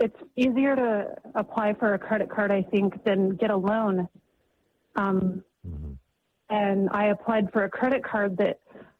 it's easier to apply for a credit card, I think, than get a loan. And I applied for a credit card that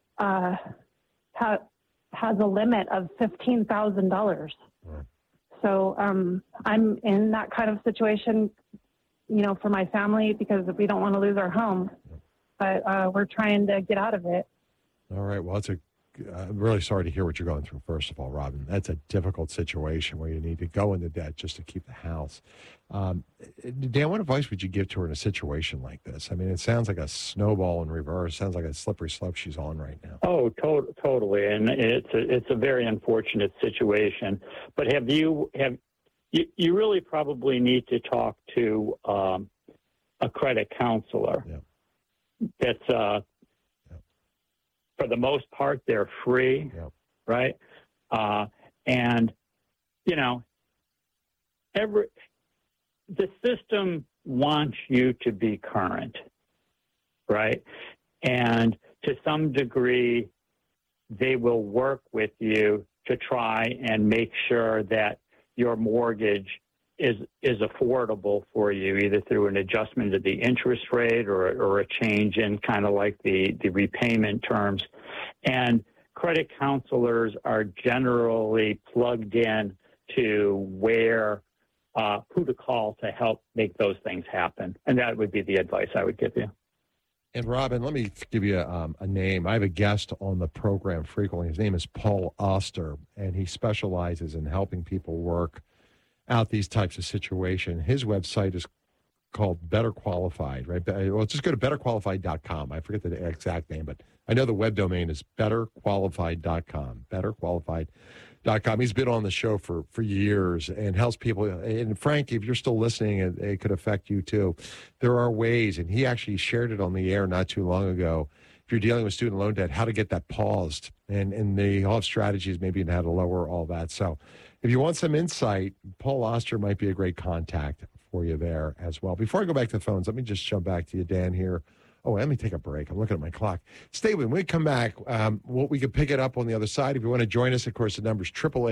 has a limit of $15,000. So I'm in that kind of situation, for my family, because we don't want to lose our home. But we're trying to get out of it. All right. Well, I'm really sorry to hear what you're going through, first of all, Robin. That's a difficult situation where you need to go into debt just to keep the house. Dan, what advice would you give to her in a situation like this? I mean, it sounds like a snowball in reverse. Sounds like a slippery slope she's on right now. Oh, totally. And it's a very unfortunate situation. But you really probably need to talk to a credit counselor. Yeah. That's for the most part, they're free, right? And, the system wants you to be current, right? And to some degree, they will work with you to try and make sure that your mortgage is affordable for you, either through an adjustment of the interest rate or a change in kind of like the repayment terms. And credit counselors are generally plugged in to who to call to help make those things happen. And that would be the advice I would give you. And Robin, let me give you a name. I have a guest on the program frequently. His name is Paul Oster, and he specializes in helping people work out these types of situations. His website is called Better Qualified, right? Well, just go to betterqualified.com. I forget the exact name, but I know the web domain is betterqualified.com, betterqualified.com. He's been on the show for years and helps people. And Frank, if you're still listening, it could affect you too. There are ways, and he actually shared it on the air not too long ago. If you're dealing with student loan debt, how to get that paused. And they all have strategies maybe on how to lower all that. So if you want some insight, Paul Oster might be a great contact for you there as well. Before I go back to the phones, let me just jump back to you, Dan, here. Oh, let me take a break. I'm looking at my clock. Stay with me. When we come back, we can pick it up on the other side. If you want to join us, of course, the number's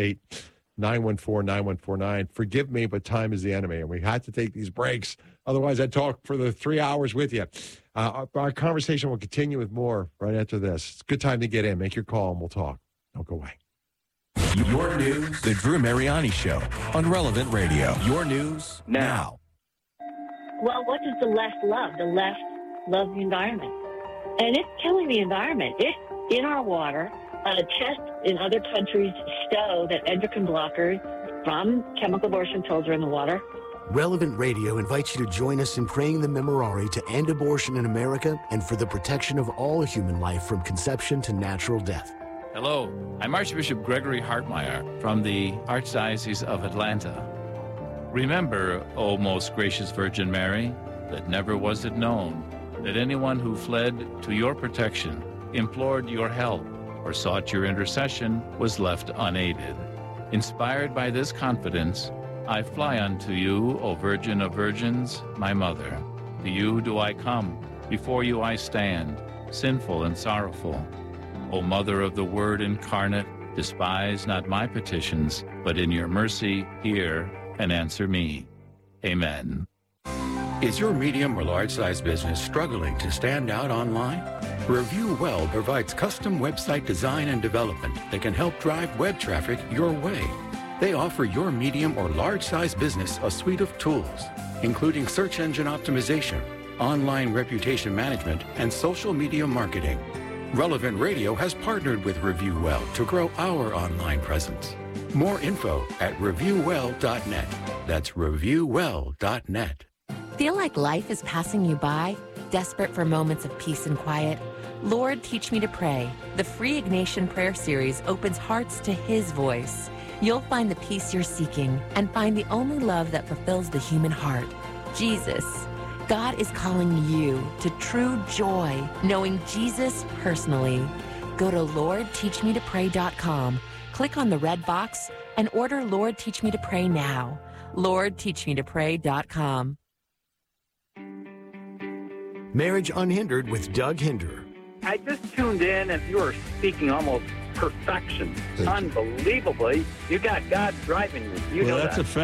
888-914-9149. Forgive me, but time is the enemy, and we had to take these breaks. Otherwise, I'd talk for the 3 hours with you. Our conversation will continue with more right after this. It's a good time to get in. Make your call, and we'll talk. Don't go away. Your news, The Drew Mariani Show on Relevant Radio. Your news now. Well, what does the left love? The left loves the environment. And it's killing the environment. It's in our water. Tests in other countries show that endocrine blockers from chemical abortion pills are in the water. Relevant Radio invites you to join us in praying the Memorare to end abortion in America and for the protection of all human life from conception to natural death. Hello, I'm Archbishop Gregory Hartmeyer from the Archdiocese of Atlanta. Remember, O most gracious Virgin Mary, that never was it known that anyone who fled to your protection, implored your help, or sought your intercession was left unaided. Inspired by this confidence, I fly unto you, O Virgin of Virgins, my Mother. To you do I come, before you I stand, sinful and sorrowful. O Mother of the Word incarnate, despise not my petitions, but in your mercy hear and answer me. Amen. Is your medium or large-size business struggling to stand out online? Review Well provides custom website design and development that can help drive web traffic your way. They offer your medium or large-size business a suite of tools, including search engine optimization, online reputation management, and social media marketing. Relevant Radio has partnered with Review Well to grow our online presence. More info at reviewwell.net. That's reviewwell.net. Feel like life is passing you by? Desperate for moments of peace and quiet? Lord, Teach Me to Pray. The free Ignatian Prayer Series opens hearts to His voice. You'll find the peace you're seeking and find the only love that fulfills the human heart, Jesus. God is calling you to true joy, knowing Jesus personally. Go to LordTeachMeToPray.com, click on the red box, and order Lord Teach Me to Pray now. LordTeachMeToPray.com. Marriage Unhindered with Doug Hinderer. I just tuned in and you were speaking almost perfection. Unbelievably. You got God driving you. You know that's that. a fact.